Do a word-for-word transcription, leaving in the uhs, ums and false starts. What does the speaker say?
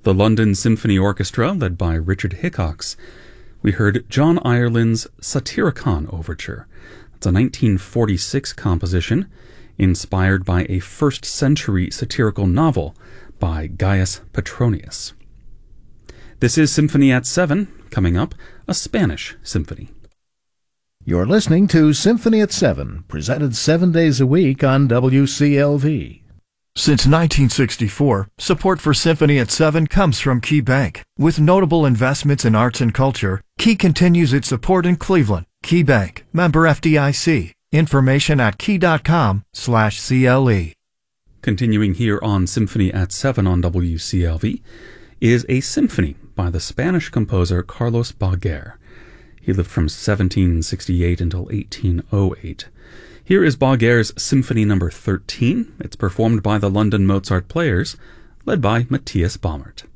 the London Symphony Orchestra, led by Richard Hickox. We heard John Ireland's Satyricon Overture. It's a nineteen forty-six composition inspired by a first-century satirical novel by Gaius Petronius. This is Symphony at seven. Coming up, a Spanish symphony. You're listening to Symphony at seven, presented seven days a week on W C L V. Since nineteen sixty-four, support for Symphony at seven comes from Key Bank. With notable investments in arts and culture, Key continues its support in Cleveland. Key Bank, member F D I C. Information at key.com slash CLE. Continuing here on Symphony at seven on W C L V is a symphony by the Spanish composer Carlos Balaguer. He lived from seventeen sixty-eight until eighteen oh eight. Here is Balaguer's Symphony number thirteen. It's performed by the London Mozart Players, led by Matthias Baumert.